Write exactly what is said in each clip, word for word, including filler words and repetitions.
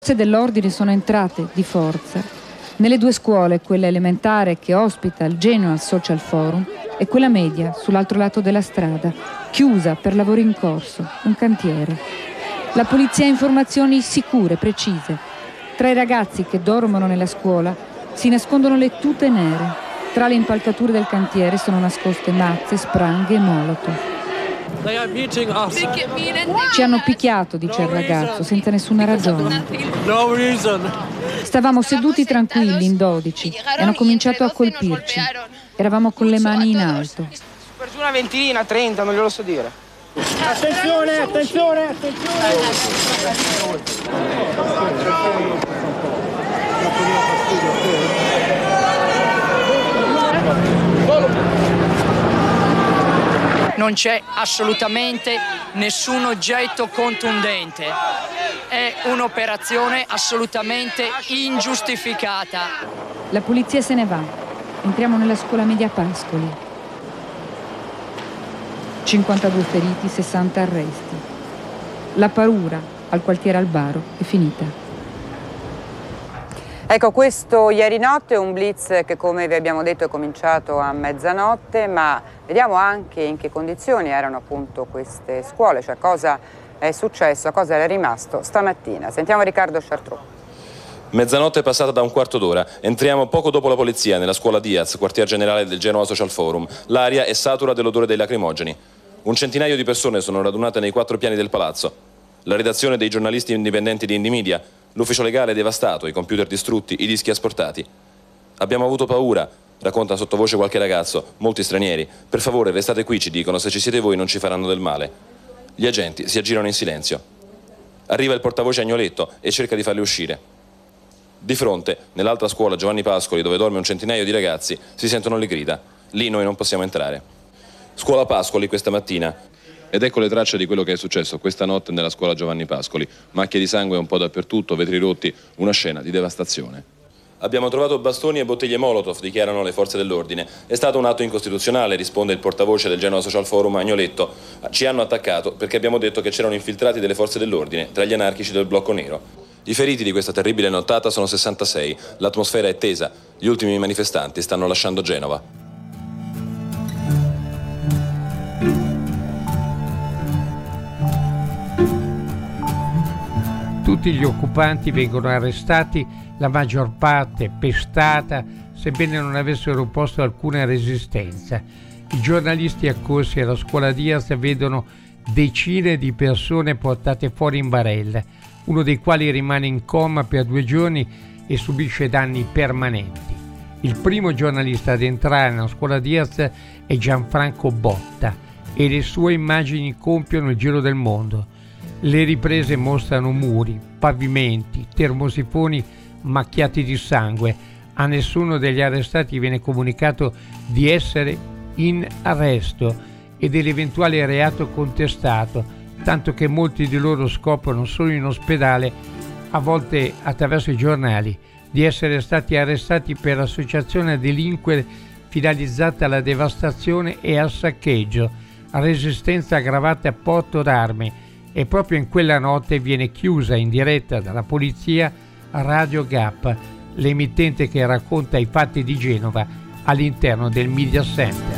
Le forze dell'ordine sono entrate di forza nelle due scuole, quella elementare che ospita il Genoa Social Forum e quella media sull'altro lato della strada, chiusa per lavori in corso, un cantiere. La polizia ha informazioni sicure, precise. Tra i ragazzi che dormono nella scuola si nascondono le tute nere. Tra le impalcature del cantiere sono nascoste mazze, spranghe e molotov. Ci hanno picchiato, dice il ragazzo, senza nessuna ragione. Stavamo seduti tranquilli in dodici e hanno cominciato a colpirci. Eravamo con le mani in alto. Per giù una ventina, trenta, non glielo so dire. Attenzione, attenzione, attenzione! Non c'è assolutamente nessun oggetto contundente. È un'operazione assolutamente ingiustificata. La polizia se ne va. Entriamo nella scuola media Pascoli. cinquantadue feriti, sessanta arresti. La paura al quartiere Albaro è finita. Ecco, questo ieri notte è un blitz che, come vi abbiamo detto, è cominciato a mezzanotte, ma vediamo anche in che condizioni erano appunto queste scuole, cioè cosa è successo, cosa era rimasto stamattina. Sentiamo Riccardo Chartreux. Mezzanotte è passata da un quarto d'ora. Entriamo poco dopo la polizia nella scuola Diaz, quartier generale del Genoa Social Forum. L'aria è satura dell'odore dei lacrimogeni. Un centinaio di persone sono radunate nei quattro piani del palazzo. La redazione dei giornalisti indipendenti di Indymedia, l'ufficio legale è devastato, i computer distrutti, i dischi asportati. Abbiamo avuto paura, racconta sottovoce qualche ragazzo, molti stranieri. Per favore restate qui, ci dicono, se ci siete voi non ci faranno del male. Gli agenti si aggirano in silenzio. Arriva il portavoce Agnoletto e cerca di farli uscire. Di fronte, nell'altra scuola Giovanni Pascoli, dove dorme un centinaio di ragazzi, si sentono le grida. Lì noi non possiamo entrare. Scuola Pascoli questa mattina. Ed ecco le tracce di quello che è successo questa notte nella scuola Giovanni Pascoli. Macchie di sangue un po' dappertutto, vetri rotti, una scena di devastazione. Abbiamo trovato bastoni e bottiglie Molotov, dichiarano le forze dell'ordine. È stato un atto incostituzionale, risponde il portavoce del Genoa Social Forum Agnoletto. Ci hanno attaccato perché abbiamo detto che c'erano infiltrati delle forze dell'ordine tra gli anarchici del blocco nero. I feriti di questa terribile nottata sono sessantasei. L'atmosfera è tesa. Gli ultimi manifestanti stanno lasciando Genova. Tutti gli occupanti vengono arrestati, la maggior parte pestata, sebbene non avessero opposto alcuna resistenza. I giornalisti accorsi alla scuola Diaz vedono decine di persone portate fuori in barella, uno dei quali rimane in coma per due giorni e subisce danni permanenti. Il primo giornalista ad entrare nella scuola Diaz è Gianfranco Botta e le sue immagini compiono il giro del mondo. Le riprese mostrano muri, pavimenti, termosifoni macchiati di sangue. A nessuno degli arrestati viene comunicato di essere in arresto e dell'eventuale reato contestato, tanto che molti di loro scoprono solo in ospedale, a volte attraverso i giornali, di essere stati arrestati per associazione a delinquere finalizzata alla devastazione e al saccheggio, resistenza aggravata a porto d'armi. E proprio in quella notte viene chiusa in diretta dalla polizia Radio Gap, l'emittente che racconta i fatti di Genova all'interno del Media Center.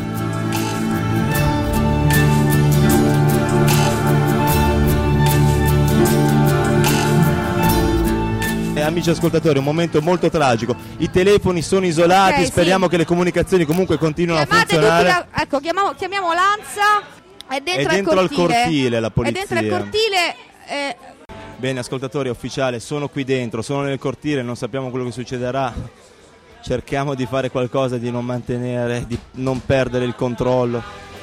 Amici ascoltatori, un momento molto tragico. I telefoni sono isolati, okay, speriamo sì. che le comunicazioni comunque continuino Chiamate a funzionare. La, ecco, chiamiamo, chiamiamo l'ANSA. È dentro, è dentro al, cortile. al cortile la polizia. È dentro al cortile. Eh... Bene, ascoltatori, ufficiale, sono qui dentro, sono nel cortile, non sappiamo quello che succederà. Cerchiamo di fare qualcosa, di non mantenere, di non perdere il controllo.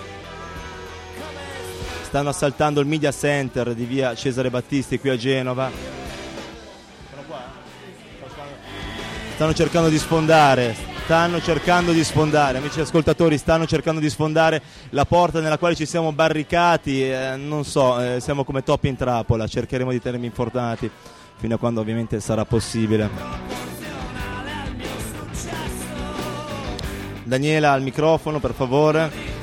Stanno assaltando il Media Center di via Cesare Battisti qui a Genova. Sono qua? Stanno cercando di sfondare. Stanno cercando di sfondare, amici ascoltatori, stanno cercando di sfondare la porta nella quale ci siamo barricati, eh, non so, eh, siamo come topi in trappola, cercheremo di tenervi informati fino a quando ovviamente sarà possibile. Daniela al microfono, per favore.